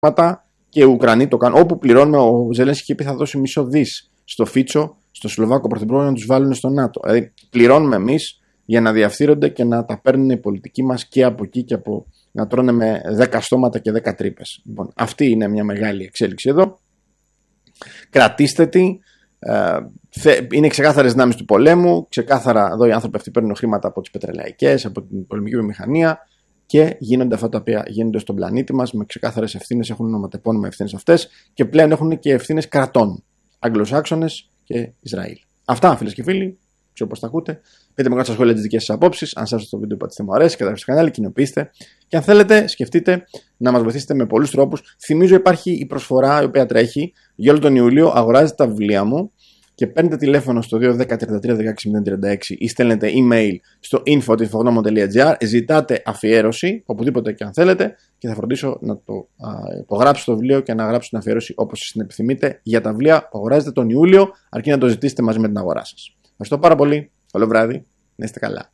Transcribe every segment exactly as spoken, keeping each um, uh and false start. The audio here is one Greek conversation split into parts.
και οι Ουκρανοί το κάνουν. Όπου πληρώνουμε, ο Ζελένσκι είπε θα δώσει μισό δις στο Φίτσο, στο Σλοβάκο Πρωθυπουργό, να τους βάλουν στο ΝΑΤΟ. Δηλαδή πληρώνουμε εμείς για να διαφθείρονται και να τα παίρνουν οι πολιτικοί μας και από εκεί και από να τρώνε με δέκα στόματα και δέκα τρύπες. Λοιπόν, αυτή είναι μια μεγάλη εξέλιξη εδώ. Κρατήστε τη. Είναι ξεκάθαρες δυνάμεις του πολέμου. Ξεκάθαρα εδώ οι άνθρωποι αυτοί παίρνουν χρήματα από τις πετρελαϊκές, από την πολεμική βιομηχανία και γίνονται αυτά τα οποία γίνονται στον πλανήτη μας με ξεκάθαρες ευθύνες. Έχουν ονοματεπώνυμα ευθύνες αυτές και πλέον έχουν και ευθύνες κρατών. Αγγλοσάξονες και Ισραήλ. Αυτά, φίλες και φίλοι. Ξέρω πώς τα ακούτε. Πείτε με κάτω στα σχόλια τις δικές σας απόψεις. Αν σας το βίντεο πατήστε μου αρέσει, καταγράψτε στο κανάλι, κοινοποιήστε. Και αν θέλετε, σκεφτείτε να μας βοηθήσετε με πολλούς τρόπους. Θυμίζω υπάρχει η προσφορά η οποία τρέχει για όλο τον Ιούλιο. Αγοράζετε τα βιβλία μου και παίρνετε τηλέφωνο στο δύο ένα μηδέν τριάντα τρία δεκαέξι μηδέν τριάντα έξι ή στέλνετε email στο info at infognomo τελεία gr. Ζητάτε αφιέρωση, οπουδήποτε και αν θέλετε, και θα φροντίσω να το υπογράψω το βιβλίο και να γράψω την αφιέρωση όπως την επιθυμείτε για τα βιβλία που αγοράζετε τον Ιούλιο, αρκεί να το ζητήσετε μαζί με την αγορά σας. Ευχαριστώ πάρα πολύ. Καλό βράδυ. Να είστε καλά.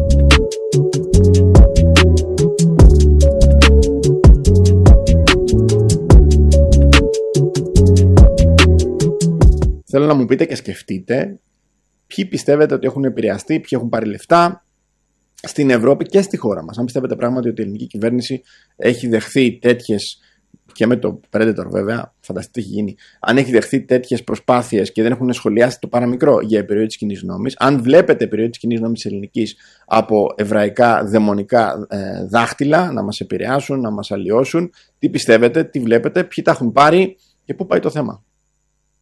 Θέλω να μου πείτε και σκεφτείτε ποιοι πιστεύετε ότι έχουν επηρεαστεί, ποιοι έχουν πάρει λεφτά στην Ευρώπη και στη χώρα μας. Αν πιστεύετε πράγματι ότι η ελληνική κυβέρνηση έχει δεχθεί τέτοιες, και με το Predator βέβαια, φανταστείτε τι έχει γίνει, αν έχει δεχθεί τέτοιες προσπάθειες και δεν έχουν σχολιάσει το παραμικρό για επιρροή της κοινής νόμης, αν βλέπετε επιρροή της κοινής νόμης της ελληνικής από εβραϊκά δαιμονικά ε, δάχτυλα να μας επηρεάσουν, να μας αλλοιώσουν, τι πιστεύετε, τι βλέπετε, ποιοι τα έχουν πάρει και πού πάει το θέμα.